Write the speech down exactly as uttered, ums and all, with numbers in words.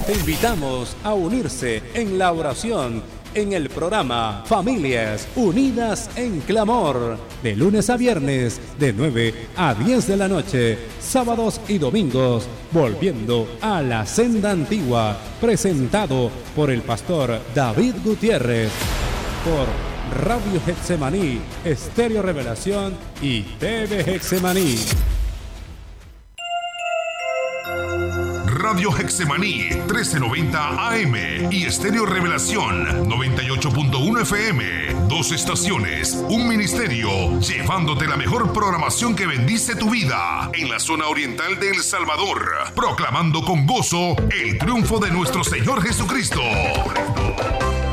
Te invitamos a unirse en la oración en el programa Familias Unidas en Clamor, de lunes a viernes, de nueve a diez de la noche, sábados y domingos, volviendo a la senda antigua, presentado por el pastor David Gutiérrez, por Radio Getsemaní, Estéreo Revelación y T V Getsemaní. Radio Getsemaní trece noventa A M y Estéreo Revelación noventa y ocho punto uno F M. Dos estaciones, un ministerio, llevándote la mejor programación que bendice tu vida en la zona oriental de El Salvador, proclamando con gozo el triunfo de nuestro Señor Jesucristo.